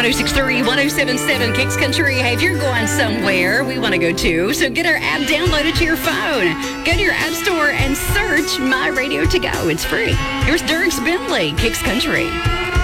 1063, 1077 Kicks Country. Hey, if you're going somewhere, we want to go too. So get our app downloaded to your phone. Go to your app store and search My Radio to Go. It's free. Here's Dierks Bentley, Kicks Country.